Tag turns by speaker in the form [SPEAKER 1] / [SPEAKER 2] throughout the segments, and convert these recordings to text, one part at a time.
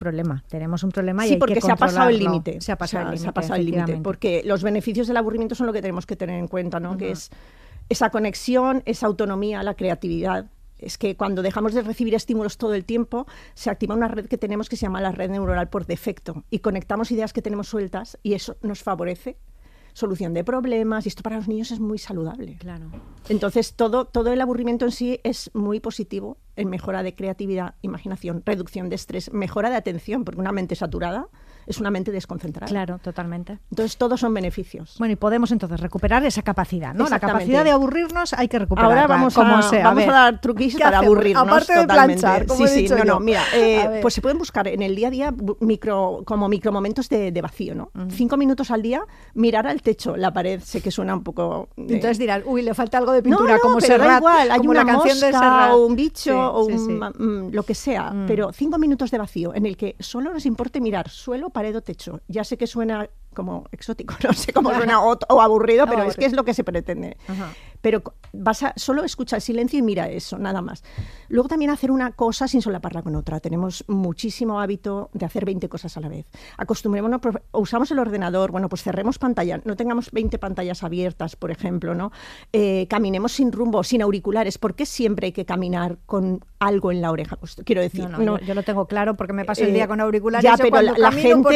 [SPEAKER 1] problema. Tenemos un problema y
[SPEAKER 2] sí,
[SPEAKER 1] hay que
[SPEAKER 2] porque se ha pasado el límite.
[SPEAKER 1] Se ha pasado
[SPEAKER 2] el límite. Porque los beneficios del aburrimiento son lo que tenemos que tener en cuenta, ¿no? Que es esa conexión, esa autonomía, la creatividad. Es que cuando dejamos de recibir estímulos todo el tiempo, se activa una red que tenemos que se llama la red neuronal por defecto y conectamos ideas que tenemos sueltas y eso nos favorece solución de problemas y esto para los niños es muy saludable.
[SPEAKER 1] Claro.
[SPEAKER 2] Entonces todo el aburrimiento en sí es muy positivo en mejora de creatividad, imaginación, reducción de estrés, mejora de atención, porque una mente saturada es una mente desconcentrada.
[SPEAKER 1] Claro, totalmente.
[SPEAKER 2] Entonces todos son beneficios.
[SPEAKER 1] Bueno, y podemos entonces recuperar esa capacidad, ¿no? La capacidad de aburrirnos hay que recuperarla.
[SPEAKER 2] Ahora vamos a dar truquillos para aburrirnos.
[SPEAKER 1] Aparte de
[SPEAKER 2] totalmente.
[SPEAKER 1] planchar, como he dicho yo.
[SPEAKER 2] Mira, pues se pueden buscar en el día a día como micromomentos de vacío, ¿no? 5 minutos al día, mirar al techo, la pared, sé que suena un poco...
[SPEAKER 1] Entonces dirán, uy, le falta algo de pintura, como
[SPEAKER 2] pero
[SPEAKER 1] Serrat,
[SPEAKER 2] da igual, hay
[SPEAKER 1] como
[SPEAKER 2] una
[SPEAKER 1] la canción
[SPEAKER 2] mosca,
[SPEAKER 1] de Serrat.
[SPEAKER 2] o un bicho, o
[SPEAKER 1] sí.
[SPEAKER 2] lo que sea, pero 5 minutos de vacío en el que solo nos importe mirar suelo, pared o techo. Ya sé que suena como exótico, no sé cómo suena o aburrido, pero es que es lo que se pretende. Ajá. Pero solo escucha el silencio y mira eso, nada más. Luego también hacer una cosa sin solaparla con otra. Tenemos muchísimo hábito de hacer 20 cosas a la vez. Acostumbrémonos, usamos el ordenador, bueno, pues cerremos pantalla, no tengamos 20 pantallas abiertas, por ejemplo, ¿no? Caminemos sin rumbo, sin auriculares. ¿Por qué siempre hay que caminar con algo en la oreja? Pues, quiero decir,
[SPEAKER 1] yo lo tengo claro porque me paso el día con auriculares.
[SPEAKER 2] Ya, pero la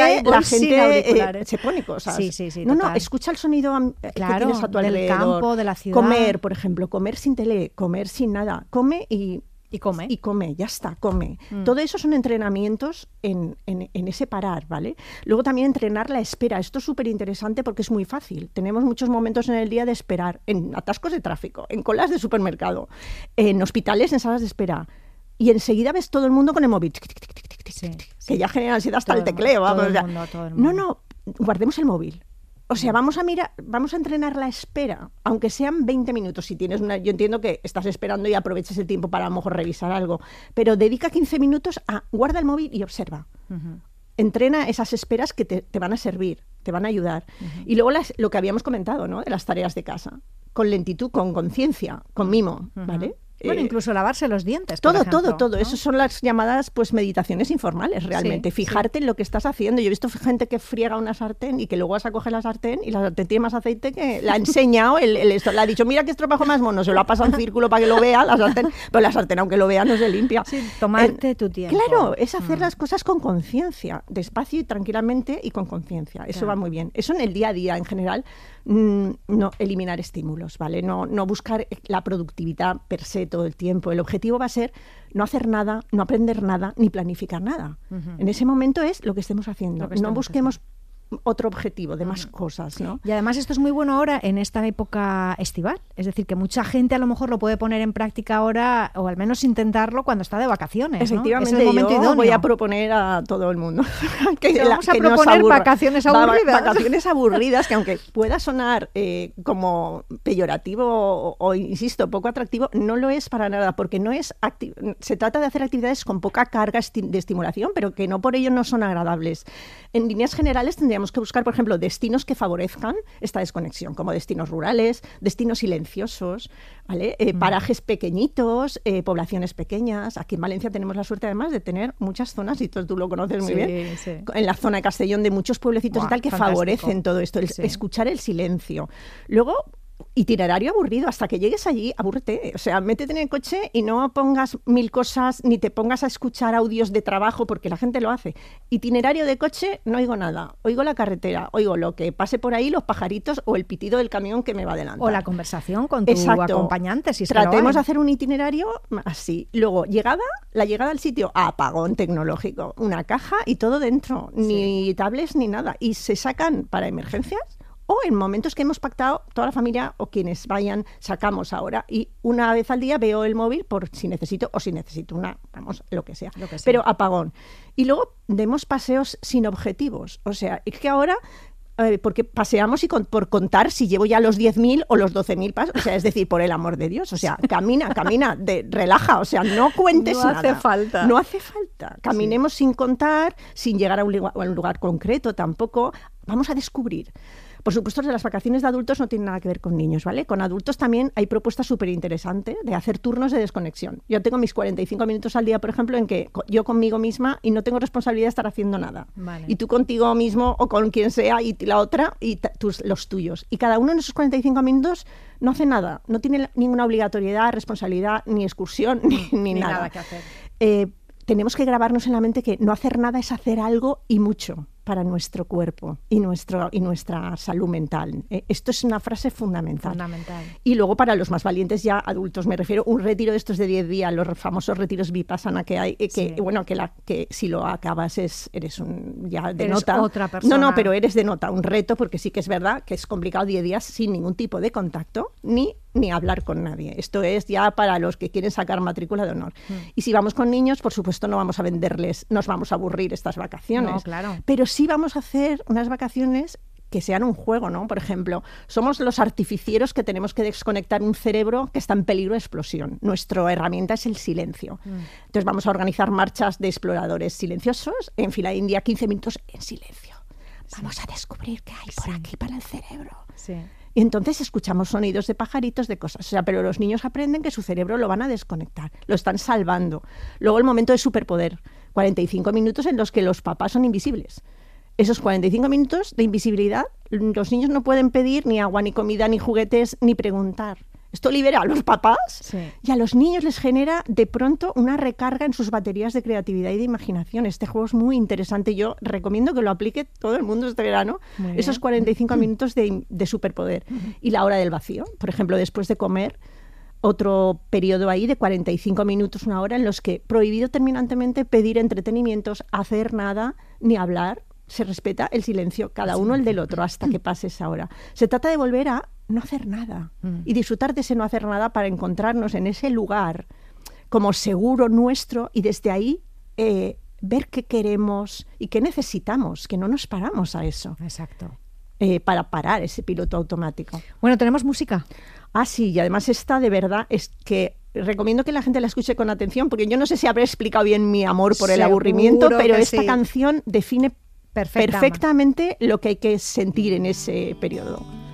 [SPEAKER 2] gente
[SPEAKER 1] se
[SPEAKER 2] pone cosas.
[SPEAKER 1] Sí,
[SPEAKER 2] escucha el sonido que tienes a tu alrededor.
[SPEAKER 1] Del campo, de la ciudad.
[SPEAKER 2] Comer, por ejemplo, comer sin tele, comer sin nada. Come y
[SPEAKER 1] come.
[SPEAKER 2] Y come, ya está, come. Todo eso son entrenamientos en ese parar, ¿vale? Luego también entrenar la espera. Esto es súper interesante porque es muy fácil. Tenemos muchos momentos en el día de esperar, en atascos de tráfico, en colas de supermercado, en hospitales, en salas de espera. Y enseguida ves todo el mundo con el móvil. Que ya genera ansiedad hasta el tecleo. Vamos,
[SPEAKER 1] todo el mundo.
[SPEAKER 2] No, guardemos el móvil. O sea, vamos a entrenar la espera, aunque sean 20 minutos. Si tienes yo entiendo que estás esperando y aproveches el tiempo para a lo mejor revisar algo, pero dedica 15 minutos a guarda el móvil y observa. Entrena esas esperas que te van a servir, te van a ayudar. Y luego lo que habíamos comentado, ¿no? De las tareas de casa, con lentitud, con conciencia, con mimo, ¿vale?
[SPEAKER 1] Bueno, incluso lavarse los dientes.
[SPEAKER 2] Todo.
[SPEAKER 1] ¿no?
[SPEAKER 2] Esas son las llamadas meditaciones informales, realmente. Fijarte en lo que estás haciendo. Yo he visto gente que friega una sartén y que luego vas a coger la sartén y la sartén tiene más aceite que la ha enseñado. Le ha dicho, mira qué estropajo más mono. Se lo ha pasado en círculo para que lo vea la sartén. Pero la sartén, aunque lo vea, no se limpia.
[SPEAKER 1] Sí, tomarte tu tiempo.
[SPEAKER 2] Claro, es hacer las cosas con conciencia, despacio y tranquilamente y con conciencia. Eso va muy bien. Eso en el día a día, en general, no eliminar estímulos, ¿vale? No buscar la productividad per se todo el tiempo. El objetivo va a ser no hacer nada, no aprender nada, ni planificar nada. En ese momento es lo que estemos haciendo. No busquemos otro objetivo de más cosas, ¿no?
[SPEAKER 1] Y además esto es muy bueno ahora en esta época estival. Es decir, que mucha gente a lo mejor lo puede poner en práctica ahora o al menos intentarlo cuando está de vacaciones.
[SPEAKER 2] Efectivamente,
[SPEAKER 1] ¿no? Es el momento idóneo.
[SPEAKER 2] Voy a proponer a todo el mundo
[SPEAKER 1] vamos a proponer vacaciones aburridas.
[SPEAKER 2] Vacaciones aburridas que aunque pueda sonar como peyorativo o, insisto, poco atractivo, no lo es para nada, porque no es se trata de hacer actividades con poca carga de estimulación, pero que no por ello no son agradables. En líneas generales tendríamos que buscar, por ejemplo, destinos que favorezcan esta desconexión, como destinos rurales, destinos silenciosos, ¿vale? Parajes pequeñitos, poblaciones pequeñas. Aquí en Valencia tenemos la suerte, además, de tener muchas zonas, y tú lo conoces muy bien, en la zona de Castellón, de muchos pueblecitos y tal, que favorecen todo esto, escuchar el silencio. Luego, itinerario aburrido, hasta que llegues allí, abúrrete, o sea, métete en el coche y no pongas 1000 cosas, ni te pongas a escuchar audios de trabajo, porque la gente lo hace. Itinerario de coche, no oigo nada, oigo la carretera, oigo lo que pase por ahí, los pajaritos o el pitido del camión que me va adelante.
[SPEAKER 1] O la conversación con tu acompañante, si es que
[SPEAKER 2] Tratemos de hacer un itinerario así. Luego, la llegada al sitio, apagón tecnológico, una caja y todo dentro, ni tablets ni nada, y se sacan para emergencias. O en momentos que hemos pactado, toda la familia o quienes vayan, sacamos ahora. Y una vez al día veo el móvil por si necesito lo que sea. Pero apagón. Y luego demos paseos sin objetivos. O sea, es que ahora... porque paseamos y por contar si llevo ya los 10.000 o los 12.000 pasos, o sea, es decir, por el amor de Dios, o sea, camina, relaja, o sea, no cuentes nada. No hace falta. Caminemos sin contar, sin llegar a un lugar concreto tampoco. vamos a descubrir. Por supuesto, las vacaciones de adultos no tienen nada que ver con niños, ¿vale? Con adultos también hay propuestas súper interesantes de hacer turnos de desconexión. Yo tengo mis 45 minutos al día, por ejemplo, en que yo conmigo misma y no tengo responsabilidad de estar haciendo nada.
[SPEAKER 1] Vale.
[SPEAKER 2] Y tú contigo mismo o con quien sea y la otra y los tuyos. Y cada uno en esos 45 minutos no hace nada, no tiene ninguna obligatoriedad, responsabilidad, ni excursión, ni nada
[SPEAKER 1] que hacer.
[SPEAKER 2] Tenemos que grabarnos en la mente que no hacer nada es hacer algo y mucho para nuestro cuerpo y nuestra salud mental. Esto es una frase fundamental. Y luego para los más valientes ya adultos, me refiero un retiro de estos de 10 días, los famosos retiros vipassana que hay, que si lo acabas eres
[SPEAKER 1] otra persona.
[SPEAKER 2] No, pero eres denota un reto, porque sí que es verdad que es complicado 10 días sin ningún tipo de contacto, ni hablar con nadie. Esto es ya para los que quieren sacar matrícula de honor. Y si vamos con niños, por supuesto no vamos a venderles, nos vamos a aburrir estas vacaciones.
[SPEAKER 1] No, claro.
[SPEAKER 2] Pero sí vamos a hacer unas vacaciones que sean un juego, ¿no? Por ejemplo, somos los artificieros que tenemos que desconectar un cerebro que está en peligro de explosión. Nuestra herramienta es el silencio. Entonces vamos a organizar marchas de exploradores silenciosos en fila india, 15 minutos en silencio. Vamos a descubrir qué hay por aquí para el cerebro.
[SPEAKER 1] Sí.
[SPEAKER 2] Y entonces escuchamos sonidos de pajaritos, de cosas. O sea, pero los niños aprenden que su cerebro lo van a desconectar, lo están salvando. Luego el momento de superpoder, 45 minutos en los que los papás son invisibles. Esos 45 minutos de invisibilidad, los niños no pueden pedir ni agua, ni comida, ni juguetes, ni preguntar. Esto libera a los papás y a los niños les genera de pronto una recarga en sus baterías de creatividad y de imaginación. Este juego es muy interesante. Yo recomiendo que lo aplique todo el mundo este verano. Esos 45 minutos de superpoder. Y la hora del vacío. Por ejemplo, después de comer, otro periodo ahí de 45 minutos, una hora, en los que prohibido terminantemente pedir entretenimientos, hacer nada, ni hablar. Se respeta el silencio, cada uno el del otro, hasta que pase esa hora. Se trata de volver a no hacer nada y disfrutar de ese no hacer nada para encontrarnos en ese lugar como seguro nuestro y desde ahí ver qué queremos y qué necesitamos, que no nos paramos a eso.
[SPEAKER 1] Exacto.
[SPEAKER 2] Para parar ese piloto automático.
[SPEAKER 1] Bueno, ¿tenemos música?
[SPEAKER 2] Ah, sí, y además esta de verdad es que recomiendo que la gente la escuche con atención, porque yo no sé si habré explicado bien mi amor por el aburrimiento, pero esta canción define perfectamente lo que hay que sentir en ese periodo.